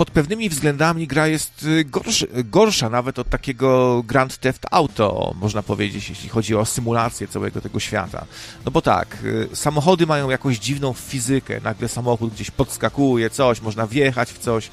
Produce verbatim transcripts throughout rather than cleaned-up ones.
pod pewnymi względami gra jest gorszy, gorsza nawet od takiego Grand Theft Auto, można powiedzieć, jeśli chodzi o symulację całego tego świata. No bo tak, samochody mają jakąś dziwną fizykę, nagle samochód gdzieś podskakuje, coś, można wjechać w coś,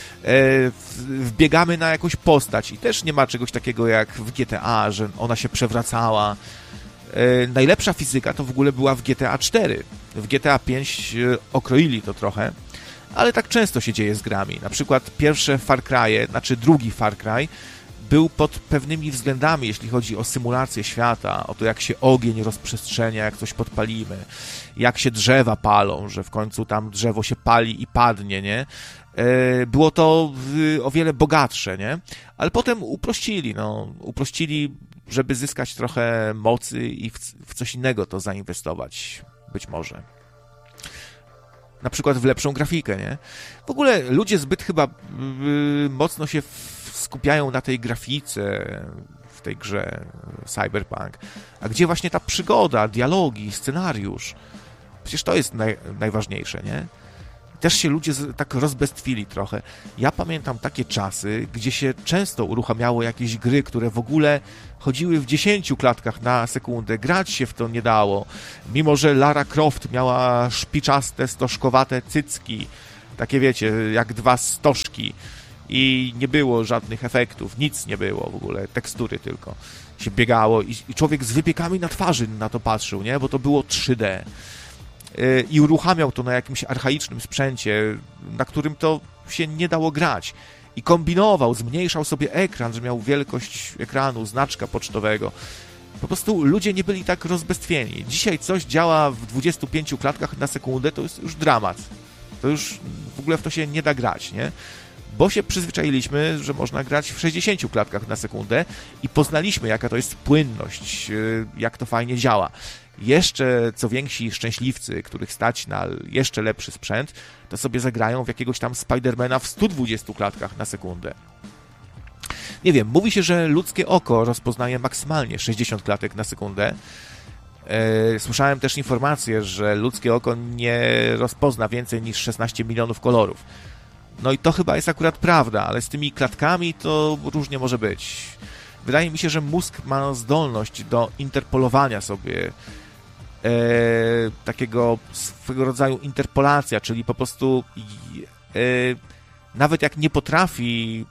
wbiegamy na jakąś postać i też nie ma czegoś takiego jak w G T A, że ona się przewracała. Najlepsza fizyka to w ogóle była w G T A cztery. W G T A pięć okroili to trochę, ale tak często się dzieje z grami. Na przykład pierwsze Far Cry'e, znaczy drugi Far Cry, był pod pewnymi względami, jeśli chodzi o symulację świata, o to, jak się ogień rozprzestrzenia, jak coś podpalimy, jak się drzewa palą, że w końcu tam drzewo się pali i padnie, nie? Było to o wiele bogatsze, nie? Ale potem uprościli, no, uprościli, żeby zyskać trochę mocy i w, w coś innego to zainwestować, być może. Na przykład w lepszą grafikę, nie? W ogóle ludzie zbyt chyba yy, mocno się w, skupiają na tej grafice w tej grze Cyberpunk. A gdzie właśnie ta przygoda, dialogi, scenariusz? Przecież to jest naj, najważniejsze, nie? Też się ludzie z, tak rozbestwili trochę. Ja pamiętam takie czasy, gdzie się często uruchamiało jakieś gry, które w ogóle chodziły w dziesięciu klatkach na sekundę. Grać się w to nie dało. Mimo że Lara Croft miała szpiczaste, stożkowate cycki. Takie wiecie, jak dwa stożki. I nie było żadnych efektów. Nic nie było w ogóle. Tekstury tylko. Się biegało i, i człowiek z wypiekami na twarzy na to patrzył, nie? Bo to było trzy D. I uruchamiał to na jakimś archaicznym sprzęcie, na którym to się nie dało grać. I kombinował, zmniejszał sobie ekran, że miał wielkość ekranu, znaczka pocztowego. Po prostu ludzie nie byli tak rozbestwieni. Dzisiaj coś działa w dwudziestu pięciu klatkach na sekundę, to jest już dramat. To już w ogóle w to się nie da grać, nie? Bo się przyzwyczailiśmy, że można grać w sześćdziesięciu klatkach na sekundę i poznaliśmy, jaka to jest płynność, jak to fajnie działa. Jeszcze co więksi szczęśliwcy, których stać na jeszcze lepszy sprzęt, to sobie zagrają w jakiegoś tam Spidermana w stu dwudziestu klatkach na sekundę. Nie wiem, mówi się, że ludzkie oko rozpoznaje maksymalnie sześćdziesiąt klatek na sekundę. Słyszałem też informację, że ludzkie oko nie rozpozna więcej niż szesnaście milionów kolorów. No i to chyba jest akurat prawda, ale z tymi klatkami to różnie może być. Wydaje mi się, że mózg ma zdolność do interpolowania sobie e, takiego swego rodzaju interpolacja, czyli po prostu e, nawet jak nie potrafi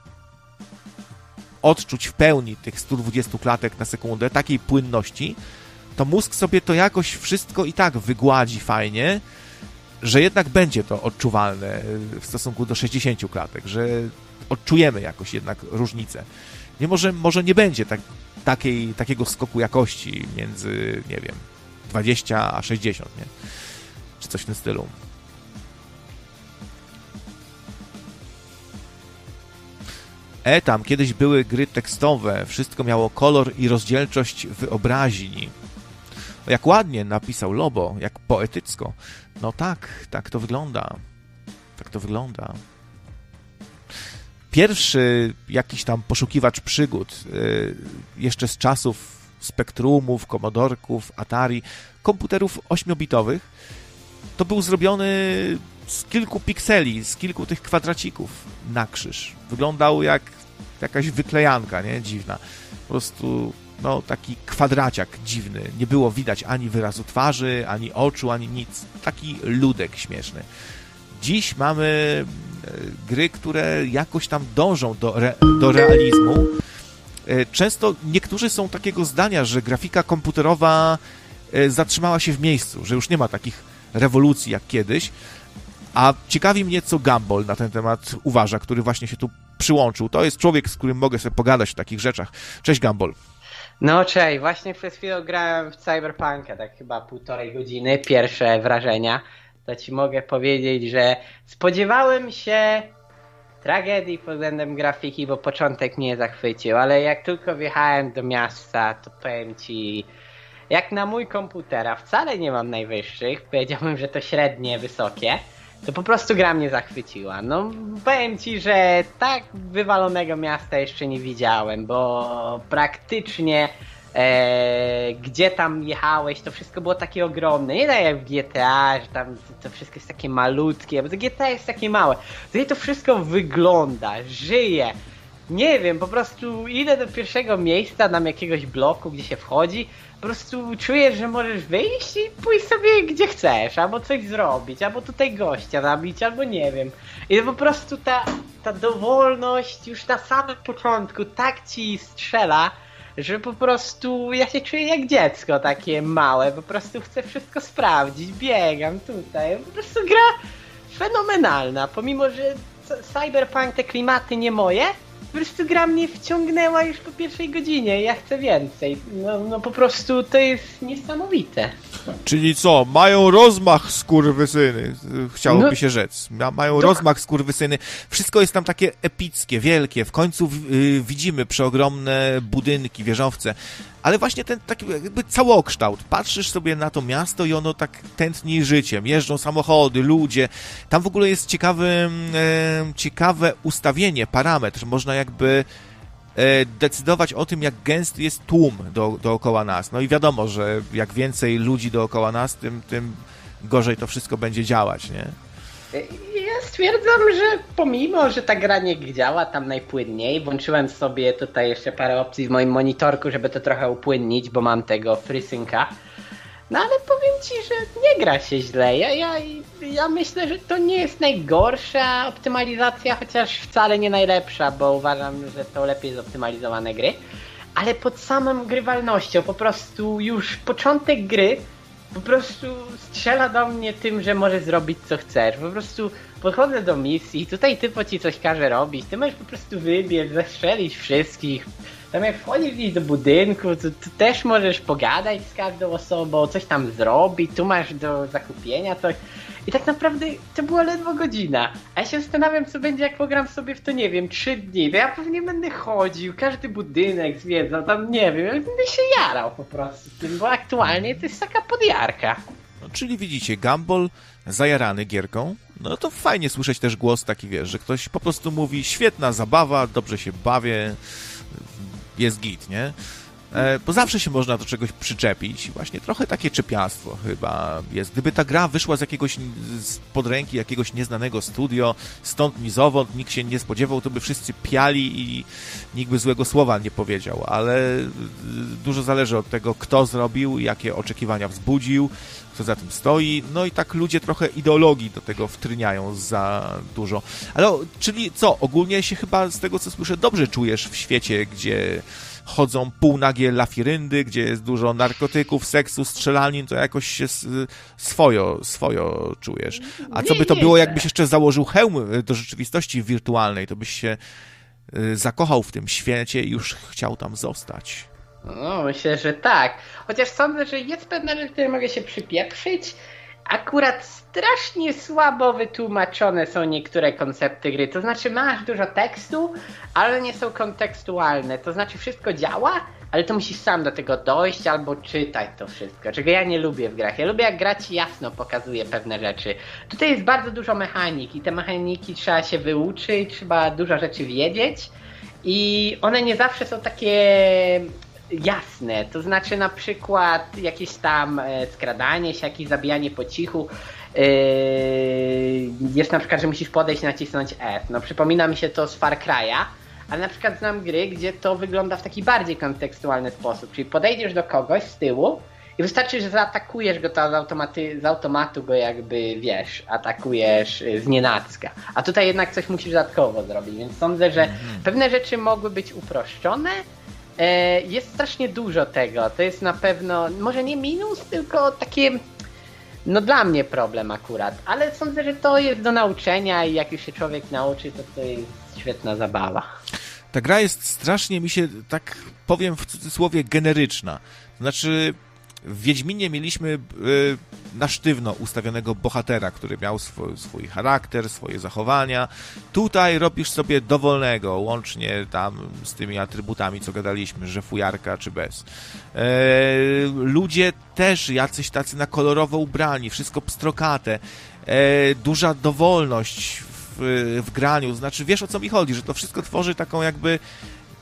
odczuć w pełni tych stu dwudziestu klatek na sekundę, takiej płynności, to mózg sobie to jakoś wszystko i tak wygładzi fajnie, że jednak będzie to odczuwalne w stosunku do sześćdziesięciu klatek, że odczujemy jakoś jednak różnicę. Mimo, że może nie będzie tak, takiej, takiego skoku jakości między, nie wiem, dwadzieścia a sześćdziesiąt, nie? Czy coś w tym stylu. E, tam kiedyś były gry tekstowe, wszystko miało kolor i rozdzielczość wyobraźni. Jak ładnie napisał Lobo, jak poetycko. No tak, tak to wygląda. Tak to wygląda. Pierwszy jakiś tam poszukiwacz przygód, yy, jeszcze z czasów Spektrumów, Commodorków, Atari, komputerów ośmiobitowych, to był zrobiony z kilku pikseli, z kilku tych kwadracików na krzyż. Wyglądał jak jakaś wyklejanka, nie? Dziwna. Po prostu no, taki kwadraciak dziwny. Nie było widać ani wyrazu twarzy, ani oczu, ani nic. Taki ludek śmieszny. Dziś mamy gry, które jakoś tam dążą do, re, do realizmu. Często niektórzy są takiego zdania, że grafika komputerowa zatrzymała się w miejscu, że już nie ma takich rewolucji jak kiedyś. A ciekawi mnie, co Gumball na ten temat uważa, który właśnie się tu przyłączył. To jest człowiek, z którym mogę sobie pogadać o takich rzeczach. Cześć, Gumball. No cześć, właśnie przez chwilę grałem w Cyberpunka, tak chyba półtorej godziny, pierwsze wrażenia. To ci mogę powiedzieć, że spodziewałem się tragedii pod względem grafiki, bo początek mnie zachwycił, ale jak tylko wjechałem do miasta, to powiem ci, jak na mój komputer, a wcale nie mam najwyższych, powiedziałbym, że to średnie, wysokie, to po prostu gra mnie zachwyciła. No powiem ci, że tak wywalonego miasta jeszcze nie widziałem, bo praktycznie e, gdzie tam jechałeś, to wszystko było takie ogromne. Nie tak jak w G T A, że tam to wszystko jest takie malutkie, bo to G T A jest takie małe. Tutaj to wszystko wygląda, żyje. Nie wiem, po prostu idę do pierwszego miejsca, tam jakiegoś bloku, gdzie się wchodzi, po prostu czujesz, że możesz wyjść i pójść sobie gdzie chcesz, albo coś zrobić, albo tutaj gościa zabić, albo nie wiem. I to po prostu ta, ta dowolność już na samym początku tak ci strzela, że po prostu ja się czuję jak dziecko takie małe, po prostu chcę wszystko sprawdzić, biegam tutaj, po prostu gra fenomenalna, pomimo że Cyberpunk te klimaty nie moje, po prostu gra mnie wciągnęła już po pierwszej godzinie, ja chcę więcej. No, no po prostu to jest niesamowite. Czyli co, mają rozmach skurwysyny, chciałoby no, się rzec. Mają to... rozmach skurwysyny. Wszystko jest tam takie epickie, wielkie. W końcu yy, widzimy przeogromne budynki, wieżowce. Ale właśnie ten taki jakby całokształt. Patrzysz sobie na to miasto i ono tak tętni życiem. Jeżdżą samochody, ludzie. Tam w ogóle jest ciekawy, e, ciekawe ustawienie, parametr. Można jakby e, decydować o tym, jak gęsty jest tłum do, dookoła nas. No i wiadomo, że jak więcej ludzi dookoła nas, tym, tym gorzej to wszystko będzie działać, nie? Ja stwierdzam, że pomimo, że ta gra nie działa tam najpłynniej, włączyłem sobie tutaj jeszcze parę opcji w moim monitorku, żeby to trochę upłynnić, bo mam tego FreeSynca. No ale powiem ci, że nie gra się źle. Ja, ja, ja myślę, że to nie jest najgorsza optymalizacja, chociaż wcale nie najlepsza, bo uważam, że to lepiej zoptymalizowane gry. Ale pod samą grywalnością, po prostu już początek gry po prostu strzela do mnie tym, że możesz zrobić co chcesz. Po prostu podchodzę do misji, tutaj typo ci coś każe robić, ty możesz po prostu wybiec, zastrzelić wszystkich. Tam jak wchodzisz gdzieś do budynku, to, to też możesz pogadać z każdą osobą, coś tam zrobić, tu masz do zakupienia coś. I tak naprawdę to była ledwo godzina. A ja się zastanawiam, co będzie, jak pogram sobie w to, nie wiem, trzy dni. To ja pewnie będę chodził, każdy budynek zwiedzał, tam nie wiem, ja będę się jarał po prostu tym, bo aktualnie to jest taka podjarka. No, czyli widzicie, Gumball zajarany gierką, no to fajnie słyszeć też głos taki, wiesz, że ktoś po prostu mówi, świetna zabawa, dobrze się bawię, jest git, nie? E, bo zawsze się można do czegoś przyczepić. Właśnie trochę takie czepiastwo chyba jest. Gdyby ta gra wyszła z jakiegoś, z pod ręki jakiegoś nieznanego studio, stąd ni zowąd, nikt się nie spodziewał, to by wszyscy piali i nikt by złego słowa nie powiedział, ale dużo zależy od tego, kto zrobił, jakie oczekiwania wzbudził, kto za tym stoi, no i tak ludzie trochę ideologii do tego wtryniają za dużo. Ale, czyli co, ogólnie się chyba z tego, co słyszę, dobrze czujesz w świecie, gdzie chodzą półnagie lafiryndy, gdzie jest dużo narkotyków, seksu, strzelanin, to jakoś się swojo, swojo czujesz. A co by to było, jakbyś jeszcze założył hełm do rzeczywistości wirtualnej, to byś się zakochał w tym świecie i już chciał tam zostać. No, myślę, że tak. Chociaż sądzę, że jest pewna rzecz, której mogę się przypieprzyć. Akurat strasznie słabo wytłumaczone są niektóre koncepty gry. To znaczy masz dużo tekstu, ale nie są kontekstualne. To znaczy wszystko działa, ale to musisz sam do tego dojść albo czytać to wszystko. Czego ja nie lubię w grach. Ja lubię, jak gra ci jasno pokazuje pewne rzeczy. Tutaj jest bardzo dużo mechanik i te mechaniki trzeba się wyuczyć, trzeba dużo rzeczy wiedzieć i one nie zawsze są takie jasne, to znaczy na przykład jakieś tam e, skradanie się, jakieś zabijanie po cichu. Yy, jest na przykład, że musisz podejść i nacisnąć F. No przypomina mi się to z Far Cry'a, ale na przykład znam gry, gdzie to wygląda w taki bardziej kontekstualny sposób, czyli podejdziesz do kogoś z tyłu i wystarczy, że zaatakujesz go to z, automaty, z automatu go jakby, wiesz, atakujesz z nienacka. A tutaj jednak coś musisz dodatkowo zrobić, więc sądzę, że mhm. pewne rzeczy mogły być uproszczone. Jest strasznie dużo tego, to jest na pewno, może nie minus, tylko takie, no dla mnie problem akurat, ale sądzę, że to jest do nauczenia i jak już się człowiek nauczy, to to jest świetna zabawa. Ta gra jest strasznie, mi się, tak powiem w cudzysłowie, generyczna. To znaczy, w Wiedźminie mieliśmy y, na sztywno ustawionego bohatera, który miał swój, swój charakter, swoje zachowania. Tutaj robisz sobie dowolnego, łącznie tam z tymi atrybutami, co gadaliśmy, że fujarka czy bez. E, ludzie też jacyś tacy na kolorowo ubrani, wszystko pstrokate. E, duża dowolność w, w graniu, znaczy wiesz, o co mi chodzi, że to wszystko tworzy taką jakby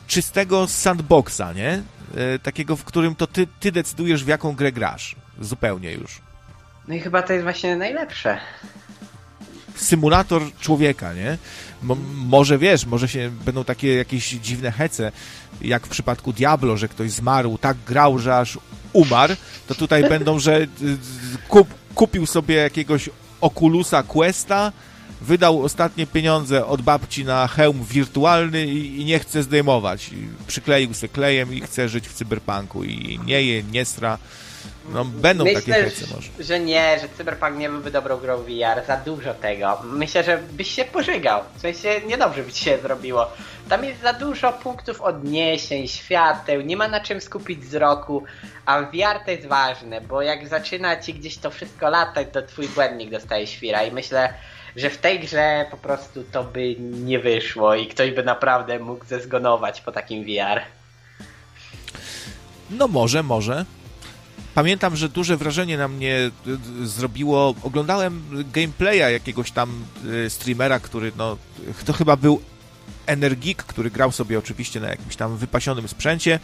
czystego sandboxa, nie? Takiego, w którym to ty, ty decydujesz, w jaką grę grasz. Zupełnie już. No i chyba to jest właśnie najlepsze. Symulator człowieka, nie? Mo, może wiesz, może się będą takie jakieś dziwne hece, jak w przypadku Diablo, że ktoś zmarł, tak grał, że aż umarł, to tutaj będą, że kup, kupił sobie jakiegoś Oculusa Questa, wydał ostatnie pieniądze od babci na hełm wirtualny i, i nie chce zdejmować. I przykleił se klejem i chce żyć w cyberpunku i nie je, nie stra. No, będą Myślę, takie hece może. Że nie, że Cyberpunk nie byłby dobrą grą V R, za dużo tego. Myślę, że byś się pożygał, w sensie niedobrze by ci się zrobiło. Tam jest za dużo punktów odniesień, świateł, nie ma na czym skupić wzroku, a V R to jest ważne, bo jak zaczyna ci gdzieś to wszystko latać, to twój błędnik dostaje świra i myślę, że w tej grze po prostu to by nie wyszło i ktoś by naprawdę mógł zezgonować po takim V R. No może, może. Pamiętam, że duże wrażenie na mnie zrobiło, oglądałem gameplaya jakiegoś tam streamera, który no, to chyba był Energik, który grał sobie oczywiście na jakimś tam wypasionym sprzęcie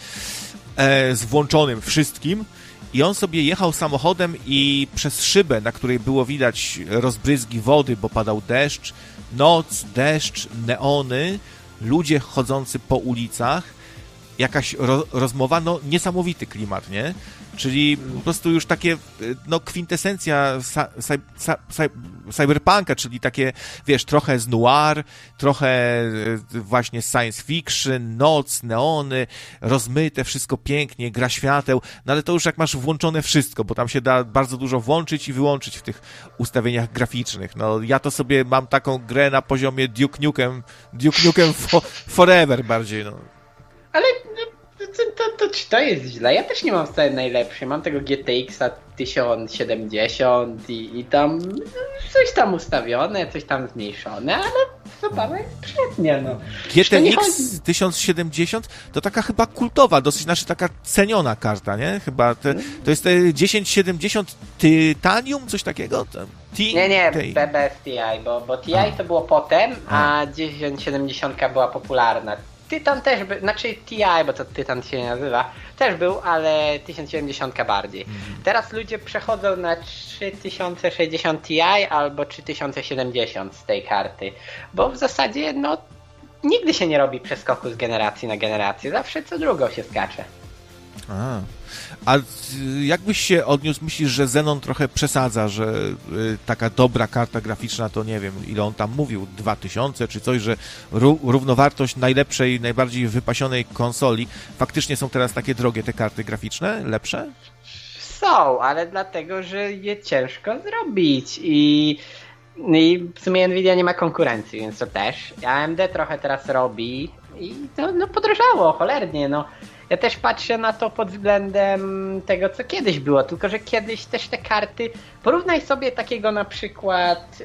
e, z włączonym wszystkim i on sobie jechał samochodem i przez szybę, na której było widać rozbryzgi wody, bo padał deszcz, noc, deszcz, neony, ludzie chodzący po ulicach, jakaś ro- rozmowa, no niesamowity klimat, nie? Czyli po prostu już takie, no kwintesencja sa, sa, sa, sa, cyberpunka, czyli takie, wiesz, trochę z noir, trochę właśnie science fiction, noc, neony, rozmyte, wszystko pięknie, gra świateł, no ale to już jak masz włączone wszystko, bo tam się da bardzo dużo włączyć i wyłączyć w tych ustawieniach graficznych. No ja to sobie mam taką grę na poziomie Duke Nukem, Duke Nukem for, Forever bardziej, no. Ale to, to, to, czy to jest źle? Ja też nie mam wcale najlepszy. Mam tego G T X-a tysiąc siedemdziesiąt i, i tam coś tam ustawione, coś tam zmniejszone, ale zabawa jest przyjemnie, no. G T X tysiąc siedemdziesiąt to taka chyba kultowa, dosyć znaczy taka ceniona karta, nie? Chyba te, to jest te tysiąc siedemdziesiąt Titanium, coś takiego? T- nie, nie, T- B B S T I, bo, bo T I a. to było potem, a tysiąc siedemdziesiąt była popularna. Tytan też był, znaczy T I, bo to Tytan się nie nazywa, też był, ale tysiąc siedemdziesiąt bardziej. Mhm. Teraz ludzie przechodzą na trzy tysiące sześćdziesiąt Ti albo trzy tysiące siedemdziesiąt z tej karty, bo w zasadzie no nigdy się nie robi przeskoku z generacji na generację, zawsze co drugą się skacze. A, a jakbyś się odniósł, myślisz, że Zenon trochę przesadza, że y, taka dobra karta graficzna to nie wiem, ile on tam mówił, dwa tysiące czy coś, że ró- równowartość najlepszej, najbardziej wypasionej konsoli, faktycznie są teraz takie drogie te karty graficzne, lepsze? Są, ale dlatego, że je ciężko zrobić i, i w sumie Nvidia nie ma konkurencji, więc to też. A M D trochę teraz robi i to no podrożało cholernie, no. Ja też patrzę na to pod względem tego, co kiedyś było, tylko że kiedyś też te karty, porównaj sobie takiego na przykład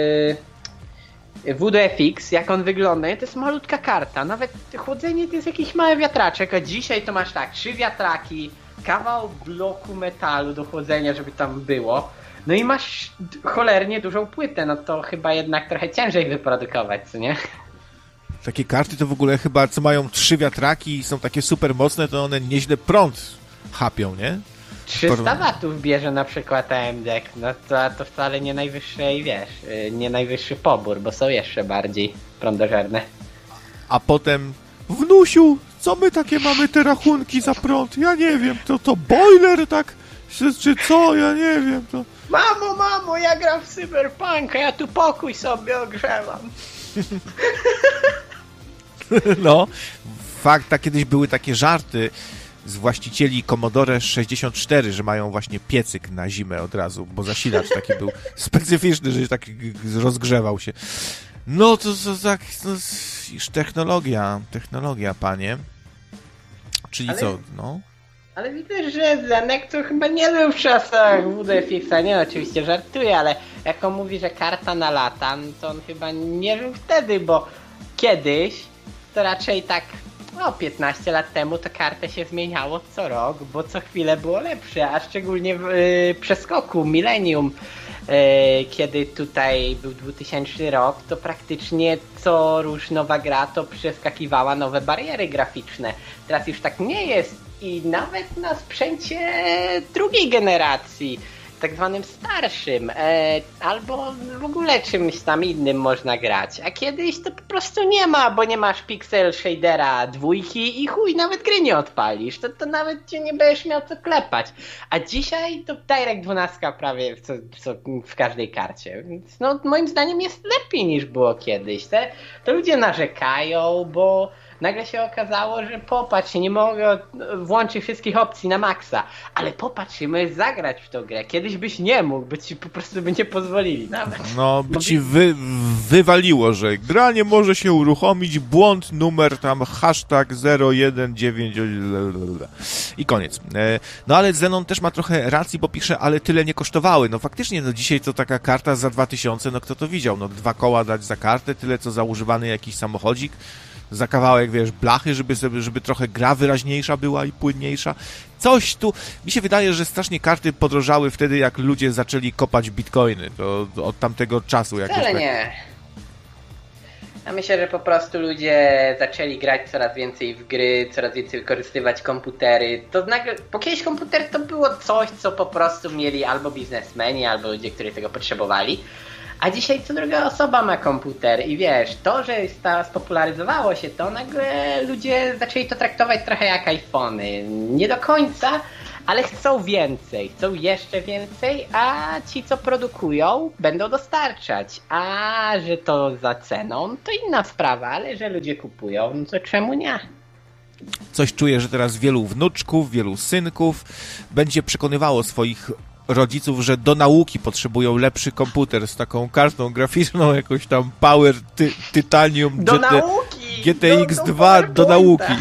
yy, W D F X, jak on wygląda, to jest malutka karta, nawet chłodzenie to jest jakiś mały wiatraczek, a dzisiaj to masz tak, trzy wiatraki, kawał bloku metalu do chłodzenia, żeby tam było, no i masz cholernie dużą płytę, no to chyba jednak trochę ciężej wyprodukować, co nie? Takie karty to w ogóle chyba, co mają trzy wiatraki i są takie super mocne, to one nieźle prąd chapią, nie? trzysta watów bierze na przykład A M D, no to, to wcale nie najwyższy, wiesz, nie najwyższy pobór, bo są jeszcze bardziej prądożerne. A potem, wnusiu, co my takie mamy te rachunki za prąd? Ja nie wiem, to to boiler tak, czy, czy co, ja nie wiem, to... Mamo, mamo, ja gram w Cyberpunka, ja tu pokój sobie ogrzewam. No, fakt, tak kiedyś były takie żarty z właścicieli Commodore sześćdziesiąt cztery, że mają właśnie piecyk na zimę od razu, bo zasilacz taki był specyficzny, że tak rozgrzewał się. No to, to tak, no, już technologia, technologia, panie. Czyli ale, co, no? Ale widzę, że Zenek to chyba nie był w czasach W D F X-a, nie, oczywiście żartuję, ale jak on mówi, że karta na lata, no to on chyba nie żył wtedy, bo kiedyś to raczej tak, no piętnaście lat temu to kartę się zmieniało co rok, bo co chwilę było lepsze, a szczególnie w yy, przeskoku Millennium kiedy tutaj był dwutysięczny rok, to praktycznie co rusz nowa gra, to przeskakiwała nowe bariery graficzne. Teraz już tak nie jest i nawet na sprzęcie drugiej generacji, tak zwanym starszym, e, albo w ogóle czymś tam innym można grać. A kiedyś to po prostu nie ma, bo nie masz pixel shadera dwójki i chuj, nawet gry nie odpalisz. To, to nawet cię nie będziesz miał co klepać. A dzisiaj to Direct dwanaście prawie w, co, co w każdej karcie. Więc no, moim zdaniem jest lepiej niż było kiedyś. Te, to ludzie narzekają, bo nagle się okazało, że popatrz, nie mogę włączyć wszystkich opcji na maksa, ale popatrz, możesz zagrać w tą grę. Kiedyś byś nie mógł, by ci po prostu by nie pozwolili nawet. No, by ci wy, wywaliło, że gra nie może się uruchomić, błąd, numer tam, hashtag zero jeden dziewięć i koniec. No ale Zenon też ma trochę racji, bo pisze, ale tyle nie kosztowały. No faktycznie, no dzisiaj to taka karta za dwa tysiące, no kto to widział? No dwa koła dać za kartę, tyle co za używany jakiś samochodzik, za kawałek, wiesz, blachy, żeby, żeby, żeby trochę gra wyraźniejsza była i płynniejsza. Coś tu... Mi się wydaje, że strasznie karty podrożały wtedy, jak ludzie zaczęli kopać bitcoiny. To, to od tamtego czasu jakoś Wcale tak... nie. Ja myślę, że po prostu ludzie zaczęli grać coraz więcej w gry, coraz więcej wykorzystywać komputery. To nagle... Bo kiedyś komputer to było coś, co po prostu mieli albo biznesmeni, albo ludzie, którzy tego potrzebowali. A dzisiaj co druga osoba ma komputer i wiesz, to, że sta, spopularyzowało się to, nagle ludzie zaczęli to traktować trochę jak iPhony. Nie do końca, ale chcą więcej, chcą jeszcze więcej, a ci co produkują będą dostarczać. A że to za ceną, to inna sprawa, ale że ludzie kupują, no to czemu nie? Coś czuję, że teraz wielu wnuczków, wielu synków będzie przekonywało swoich rodziców, że do nauki potrzebują lepszy komputer z taką kartą graficzną, jakoś tam Power ty, Titanium do G T, nauki! G T X dwa do, do, do nauki.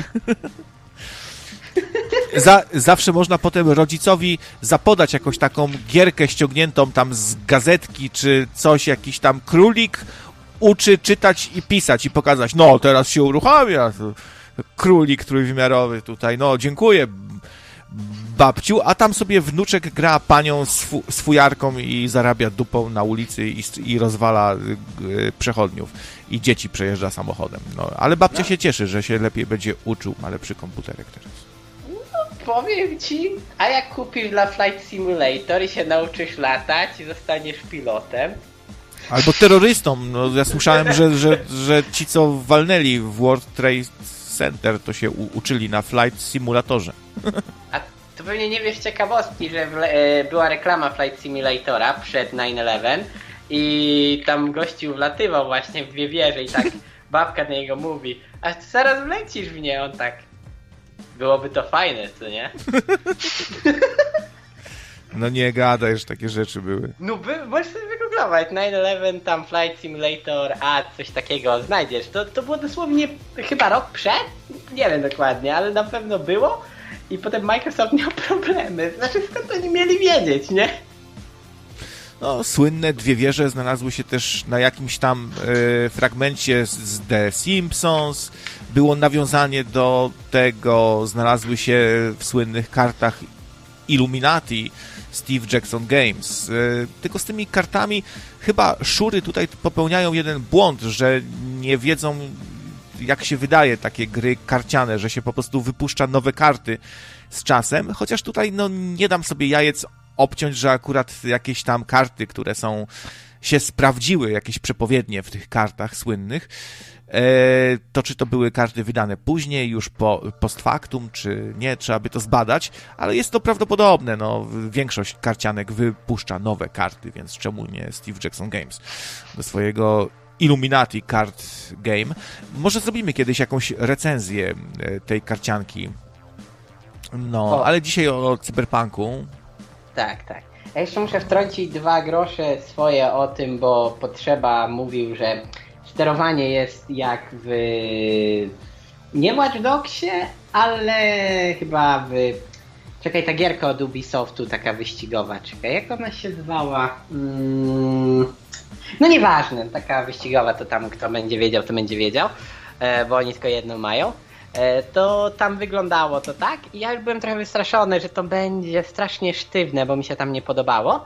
Za, zawsze można potem rodzicowi zapodać jakąś taką gierkę ściągniętą tam z gazetki, czy coś, jakiś tam królik uczy czytać i pisać i pokazać, no teraz się uruchamia królik trójwymiarowy tutaj, no dziękuję babciu, a tam sobie wnuczek gra panią z, fu, z fujarką i zarabia dupą na ulicy i, i rozwala y, przechodniów i dzieci przejeżdża samochodem. No, ale babcia no. się cieszy, że się lepiej będzie uczył, ma lepszy komputerek teraz. No powiem ci, a jak kupisz dla Flight Simulator i się nauczysz latać i zostaniesz pilotem? Albo terrorystą. No, ja słyszałem, że, że, że ci, co walnęli w World Trade Center, to się u, uczyli na Flight Simulatorze. A to pewnie nie wiesz ciekawostki, że w, e, była reklama Flight Simulatora przed nine eleven i tam gościu wlatywał właśnie w dwie wieże i tak babka na niego mówi, a ty zaraz wlecisz w nie, on tak, byłoby to fajne, co nie? No nie gadaj, że takie rzeczy były. No by, możesz sobie wygooglować, nine eleven, tam Flight Simulator, a coś takiego znajdziesz. To, to było dosłownie chyba rok przed? Nie wiem dokładnie, ale na pewno było. I potem Microsoft miał problemy. Znaczy skąd oni mieli wiedzieć, nie? No, słynne dwie wieże znalazły się też na jakimś tam y, fragmencie z, z The Simpsons. Było nawiązanie do tego, znalazły się w słynnych kartach Illuminati, Steve Jackson Games. Y, tylko z tymi kartami chyba szury tutaj popełniają jeden błąd, że nie wiedzą, jak się wydaje takie gry karciane, że się po prostu wypuszcza nowe karty z czasem, chociaż tutaj no nie dam sobie jajec obciąć, że akurat jakieś tam karty, które są, się sprawdziły, jakieś przepowiednie w tych kartach słynnych, e, to czy to były karty wydane później, już po, post factum, czy nie, trzeba by to zbadać, ale jest to prawdopodobne, no większość karcianek wypuszcza nowe karty, więc czemu nie Steve Jackson Games do swojego Illuminati Card Game. Może zrobimy kiedyś jakąś recenzję tej karcianki. No, o. ale dzisiaj o, o cyberpunku. Tak, tak. Ja jeszcze muszę wtrącić dwa grosze swoje o tym, bo Potrzeba mówił, że sterowanie jest jak w nie Watch Dogsie, ale chyba w... Czekaj, ta gierka od Ubisoftu, taka wyścigowa. Czekaj, jak ona się zwała? Hmm... No nieważne, taka wyścigowa, to tam kto będzie wiedział, to będzie wiedział, e, bo oni tylko jedną mają. E, to tam wyglądało to tak i ja już byłem trochę wystraszony, że to będzie strasznie sztywne, bo mi się tam nie podobało.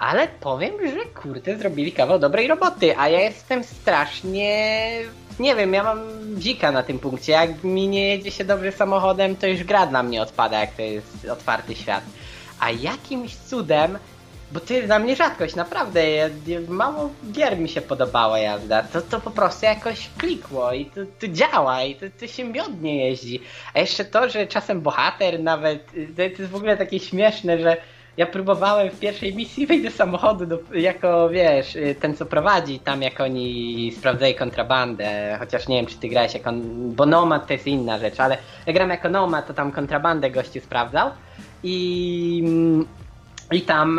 Ale powiem, że kurde, zrobili kawał dobrej roboty, a ja jestem strasznie... Nie wiem, ja mam dzika na tym punkcie. Jak mi nie jedzie się dobrze samochodem, to już gra dla mnie odpada, jak to jest otwarty świat. A jakimś cudem, bo to jest dla mnie rzadkość, naprawdę, ja, mało gier mi się podobała jazda, to, to po prostu jakoś klikło i to, to działa i to, to się miodnie jeździ. A jeszcze to, że czasem bohater nawet, to, to jest w ogóle takie śmieszne, że ja próbowałem w pierwszej misji wyjść do samochodu do, jako, wiesz, ten co prowadzi, tam jak oni sprawdzali kontrabandę, chociaż nie wiem czy ty grałeś jako, bo Nomad to jest inna rzecz, ale jak gram jako Nomad, to tam kontrabandę gościu sprawdzał i, i tam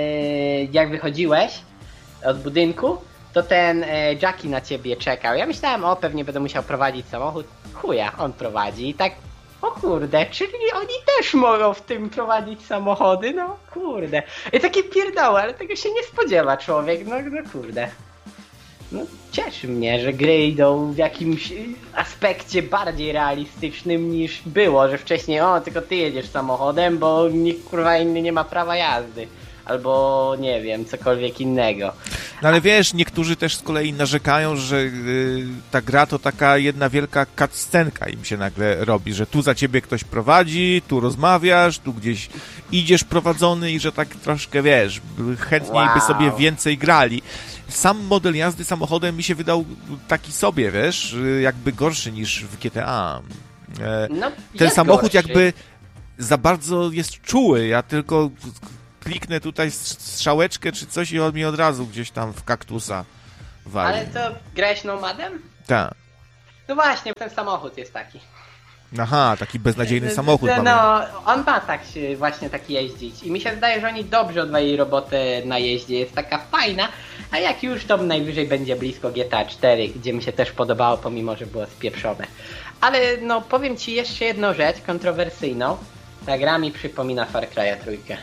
jak wychodziłeś od budynku, to ten Jackie na ciebie czekał. Ja myślałem, o pewnie będę musiał prowadzić samochód, chuja, on prowadzi i tak o kurde, czyli oni też mogą w tym prowadzić samochody, no kurde. I takie pierdoły, ale tego się nie spodziewa człowiek, no, no kurde. No cieszy mnie, że gry idą w jakimś aspekcie bardziej realistycznym niż było, że wcześniej o, tylko ty jedziesz samochodem, bo nikt kurwa inny nie ma prawa jazdy. Albo nie wiem, cokolwiek innego. No ale wiesz, niektórzy też z kolei narzekają, że yy, ta gra to taka jedna wielka cutscenka im się nagle robi, że tu za ciebie ktoś prowadzi, tu rozmawiasz, tu gdzieś idziesz prowadzony i że tak troszkę, wiesz, chętniej wow. by sobie więcej grali. Sam model jazdy samochodem mi się wydał taki sobie, wiesz, jakby gorszy niż w G T A. E, no, ten samochód gorszy. jakby za bardzo jest czuły, ja tylko... kliknę tutaj strzałeczkę czy coś i on mi od razu gdzieś tam w kaktusa wali. Ale to grałeś Nomadem? Tak. No właśnie, ten samochód jest taki. Aha, taki beznadziejny samochód no, mamy. No, on ma tak się właśnie tak jeździć i mi się zdaje, że oni dobrze odwalili robotę na jeździe, jest taka fajna, a jak już to najwyżej będzie blisko G T A cztery, gdzie mi się też podobało, pomimo że było spieprzone. Ale no powiem ci jeszcze jedną rzecz kontrowersyjną, ta gra mi przypomina Far Cry'a trójkę.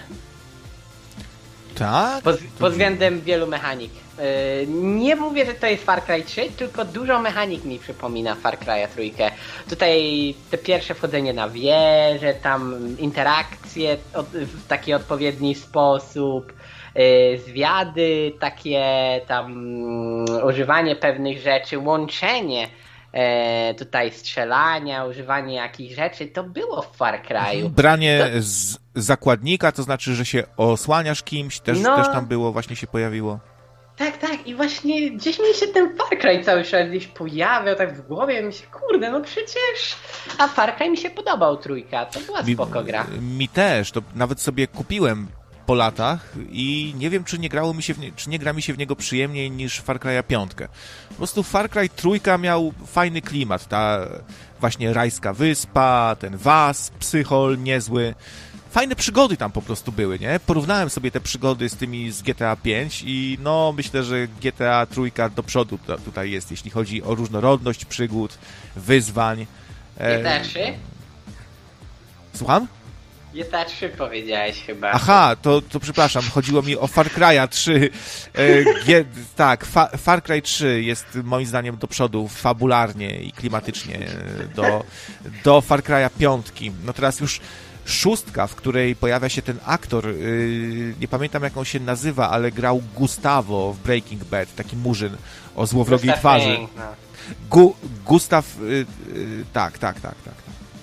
Tak? Pod, pod względem wielu mechanik. Yy, nie mówię, że to jest Far Cry trzy, tylko dużo mechanik mi przypomina Far Cry'a trójkę. Tutaj te pierwsze wchodzenie na wieżę, tam interakcje od, w taki odpowiedni sposób, yy, zwiady, takie tam yy, używanie pewnych rzeczy, łączenie E, tutaj strzelania, używanie jakichś rzeczy, to było w Far Cry'u. Branie to... z zakładnika, to znaczy, że się osłaniasz kimś, też, no... też tam było, właśnie się pojawiło. Tak, tak i właśnie gdzieś mi się ten Far Cry cały czas gdzieś pojawiał, tak w głowie mi się, kurde, no przecież, a Far Cry mi się podobał trójka, to była mi, spoko gra. Mi też, to nawet sobie kupiłem po latach i nie wiem, czy nie grało mi się w nie, czy nie gra mi się w niego przyjemniej niż Far Cry'a piątkę. Po prostu Far Cry trójka miał fajny klimat, ta właśnie rajska wyspa, ten was, psychol niezły. Fajne przygody tam po prostu były, nie? Porównałem sobie te przygody z tymi z G T A pięć i no myślę, że G T A trójka do przodu tutaj jest, jeśli chodzi o różnorodność przygód, wyzwań. G T A trzy? Słucham? G T A trzy powiedziałeś chyba. Aha, to, to przepraszam, chodziło mi o Far Cry'a trzy. E, G, tak, Fa, Far Cry trzy jest moim zdaniem do przodu fabularnie i klimatycznie do, do Far Cry'a piątki. No teraz już szóstka, w której pojawia się ten aktor, yy, nie pamiętam jak on się nazywa, ale grał Gustavo w Breaking Bad, taki murzyn o złowrogiej Gustav twarzy. King, no. Gu, Gustav, yy, yy, tak, tak, tak, tak.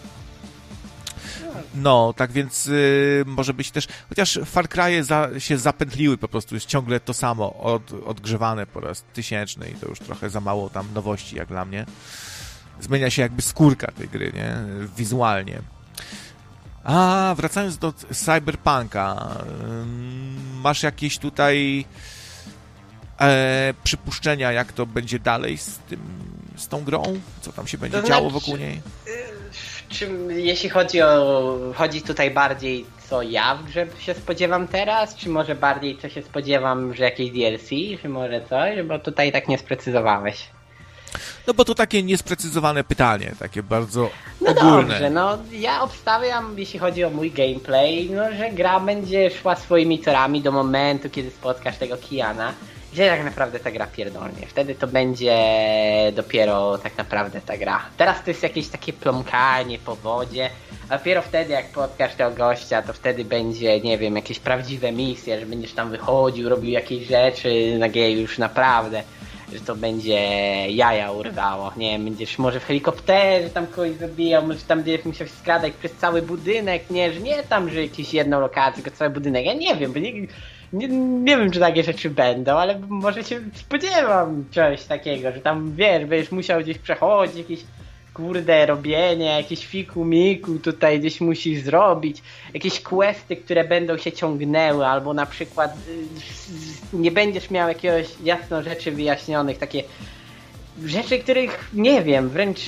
No, tak więc yy, może być też, chociaż Far Cry'e za, się zapętliły po prostu, jest ciągle to samo, od, odgrzewane po raz tysięczny i to już trochę za mało tam nowości jak dla mnie. Zmienia się jakby skórka tej gry, nie? Wizualnie. A, wracając do Cyberpunka, masz jakieś tutaj e, przypuszczenia, jak to będzie dalej z tym, z tą grą? Co tam się będzie to działo znaczy, wokół niej? Czy, jeśli chodzi o, chodzi tutaj bardziej co ja w grze się spodziewam teraz, czy może bardziej co się spodziewam, że jakieś D L C, czy może coś, bo tutaj tak nie sprecyzowałeś. No bo to takie niesprecyzowane pytanie, takie bardzo no ogólne. Dobrze, no ja obstawiam, jeśli chodzi o mój gameplay, no że gra będzie szła swoimi torami do momentu, kiedy spotkasz tego Kiana, gdzie tak naprawdę ta gra pierdolnie. Wtedy to będzie dopiero tak naprawdę ta gra. Teraz to jest jakieś takie pląkanie po wodzie, A dopiero wtedy, jak spotkasz tego gościa, to wtedy będzie, nie wiem, jakieś prawdziwe misje, że będziesz tam wychodził, robił jakieś rzeczy, nagle już naprawdę, że to będzie jaja urwało. Nie wiem, będziesz może w helikopterze tam kogoś zabijał, może tam będziesz musiał się skradać przez cały budynek, nie, że nie tam, że jakieś jedną lokację, tylko cały budynek. Ja nie wiem, bo nie, nie, nie wiem, czy takie rzeczy będą, ale może się spodziewam czegoś takiego, że tam, wiesz, będziesz musiał gdzieś przechodzić, jakieś kurde robienie, jakieś fiku miku tutaj gdzieś musisz zrobić, jakieś questy, które będą się ciągnęły, albo na przykład y, nie będziesz miał jakiegoś jasno rzeczy wyjaśnionych, takie rzeczy, których nie wiem, wręcz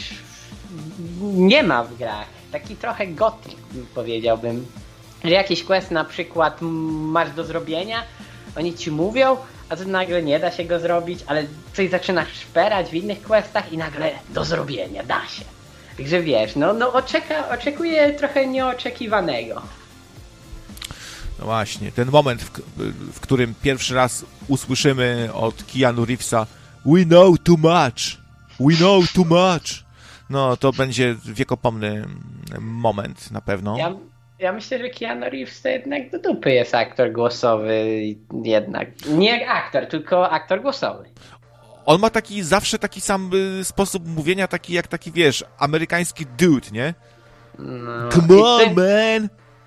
nie ma w grach. Taki trochę gothic powiedziałbym, że jakiś quest na przykład masz do zrobienia, oni ci mówią, a to nagle nie da się go zrobić, ale coś zaczynasz szperać w innych questach i nagle do zrobienia, da się. Także wiesz, no, no oczeka, oczekuję trochę nieoczekiwanego. No właśnie, ten moment, w, w którym pierwszy raz usłyszymy od Keanu Reevesa "We know too much, we know too much", no to będzie wiekopomny moment na pewno. Ja... Ja myślę, że Keanu Reeves to jednak do dupy jest aktor głosowy jednak. Nie aktor, tylko aktor głosowy. On ma taki, zawsze taki sam y, sposób mówienia, taki jak taki, wiesz, amerykański dude, nie? No, come on, ten... man!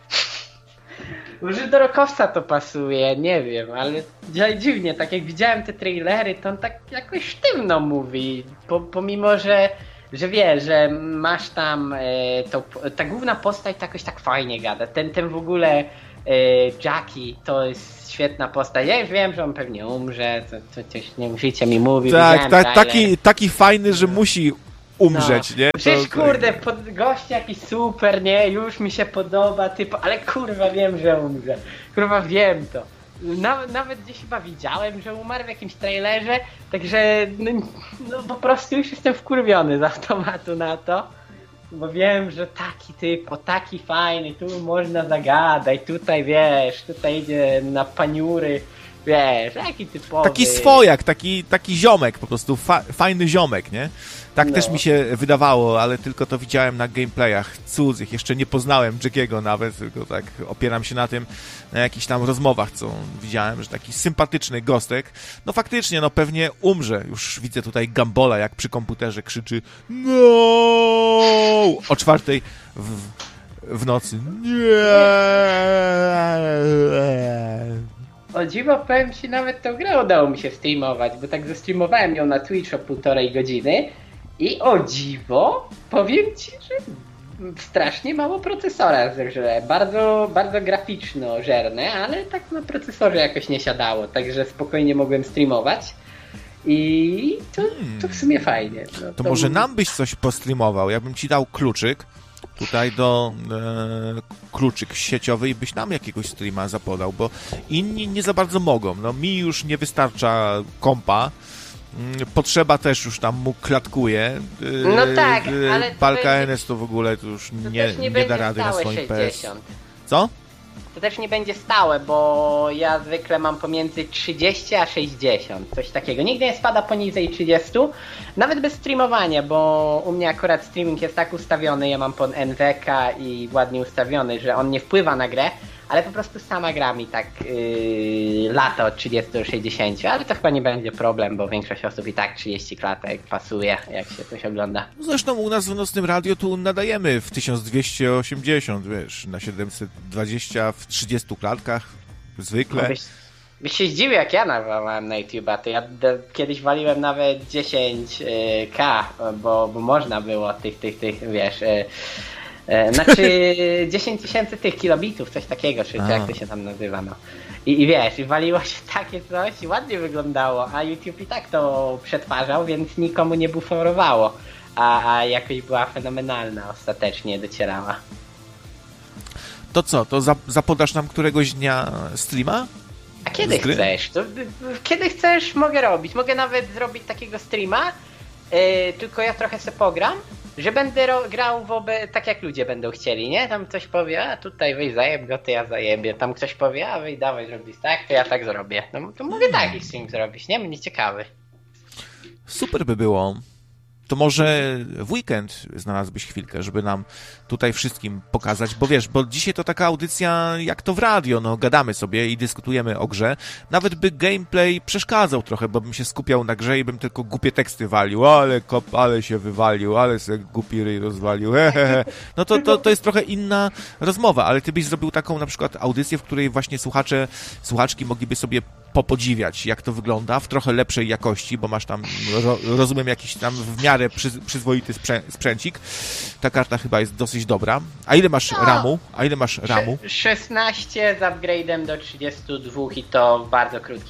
Może do Rokowca to pasuje, nie wiem, ale dziwnie, tak jak widziałem te trailery, to on tak jakoś sztywno mówi, po, pomimo, że Że wiesz, że masz tam e, to, ta główna postać jakoś tak fajnie gada. Ten, ten w ogóle e, Jackie to jest świetna postać. Ja już wiem, że on pewnie umrze, to, to coś nie musicie mi mówić. Tak, ta, taki, taki fajny, że musi umrzeć, no. Nie? Przecież to, kurde, pod, gość jakiś super, nie? Już mi się podoba, typu, ale kurwa wiem, że umrze. Kurwa wiem to. Nawet, nawet gdzieś chyba widziałem, że umarł w jakimś trailerze, także no, no po prostu już jestem wkurwiony z automatu na to, bo wiem, że taki typ, o taki fajny, tu można zagadać, tutaj wiesz, tutaj idzie na paniury, wiesz, taki typowy. Taki swojak, taki, taki ziomek, po prostu fa- fajny ziomek, nie? Tak no. Też mi się wydawało, ale tylko to widziałem na gameplayach cudzych. Jeszcze nie poznałem Jackiego nawet, tylko tak opieram się na tym, na jakichś tam rozmowach, co widziałem, że taki sympatyczny gostek. No faktycznie, no pewnie umrze. Już widzę tutaj Gambola, jak przy komputerze krzyczy no o czwartej w, w nocy. Nie. O dziwo, powiem ci, nawet tą grę udało mi się streamować, bo tak zestreamowałem ją na Twitch o półtorej godziny i o dziwo, powiem ci, że strasznie mało procesora zeżre. Bardzo, bardzo graficzno-żerne, ale tak na procesorze jakoś nie siadało, także spokojnie mogłem streamować i to, to w sumie fajnie. No, to, to może nam byś coś postreamował, ja bym ci dał kluczyk tutaj do e, kluczyk sieciowy i byś nam jakiegoś streama zapodał, bo inni nie za bardzo mogą. No mi już nie wystarcza kompa, potrzeba też już tam mu klatkuje. E, no tak, ale Palka N S to w ogóle to już to nie, nie, nie da rady na swoim P S. Co? To też nie będzie stałe, bo ja zwykle mam pomiędzy trzydzieści a sześćdziesiąt, coś takiego. Nigdy nie spada poniżej trzydzieści, nawet bez streamowania, bo u mnie akurat streaming jest tak ustawiony, ja mam pod N W K i ładnie ustawiony, że on nie wpływa na grę, ale po prostu sama gra mi tak yy, lata od trzydziestu do sześćdziesięciu, ale to chyba nie będzie problem, bo większość osób i tak trzydzieści klatek pasuje, jak się coś ogląda. Zresztą u nas w Nocnym Radio tu nadajemy w tysiąc dwieście osiemdziesiąt, wiesz, na siedemset dwadzieścia w trzydziestu klatkach, zwykle. No byś, byś się zdziwił, jak ja nawalałem na YouTube'a, to ja d- kiedyś waliłem nawet dziesięć ka, bo, bo można było tych, tych, tych, wiesz... Yy, Znaczy dziesięć tysięcy tych kilobitów, coś takiego, czy jak to się tam nazywa, no. I, I wiesz, i waliło się takie coś i ładnie wyglądało, a YouTube i tak to przetwarzał, więc nikomu nie buforowało, a, a jakoś była fenomenalna, ostatecznie docierała. To co, to za, zapodasz nam któregoś dnia streama? A kiedy chcesz? To, kiedy chcesz mogę robić, mogę nawet zrobić takiego streama, yy, tylko ja trochę se pogram. Że będę ro- grał wobec, tak jak ludzie będą chcieli, nie? Tam ktoś powie, a tutaj weź zajeb go, to ja zajebię. Tam ktoś powie, a weź dawaj zrobić tak, to ja tak zrobię. No to mogę taki stream zrobić, nie? Będzie ciekawy. Super by było. to może w weekend znalazłbyś chwilkę, żeby nam tutaj wszystkim pokazać, bo wiesz, bo dzisiaj to taka audycja jak to w radio, no gadamy sobie i dyskutujemy o grze, nawet by gameplay przeszkadzał trochę, bo bym się skupiał na grze i bym tylko głupie teksty walił, ale kop, ale się wywalił, ale se głupi ryj rozwalił, hehehe. No to, to, to jest trochę inna rozmowa, ale ty byś zrobił taką na przykład audycję, w której właśnie słuchacze, słuchaczki mogliby sobie popodziwiać, jak to wygląda w trochę lepszej jakości, bo masz tam, ro, rozumiem, jakiś tam w miarę przy, przyzwoity sprzę, sprzęcik. Ta karta chyba jest dosyć dobra. A ile masz no, ramu? A ile masz ramu? szesnaście z upgrade'em do trzydziestu dwóch i to w bardzo krótkim